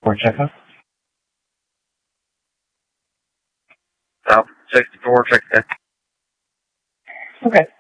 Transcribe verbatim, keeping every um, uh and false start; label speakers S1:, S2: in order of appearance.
S1: Door checkup.
S2: South check the door, check that.
S1: Okay.